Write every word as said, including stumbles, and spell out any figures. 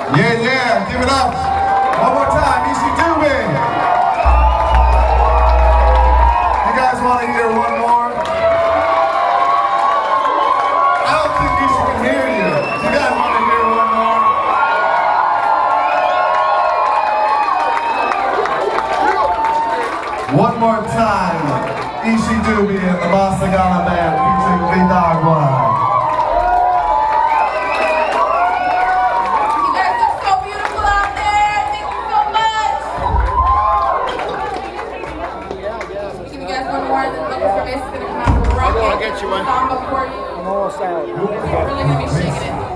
Yeah, yeah, give it up. One more time, Easy Doobie. You guys want to hear one more? I don't think Easy can hear you. You guys want to hear one more? One more time, Easy Doobie and the Bossa Gala Band featuring Vidagua. I'll get you one. I'm almost out. You're really going to be shaking it.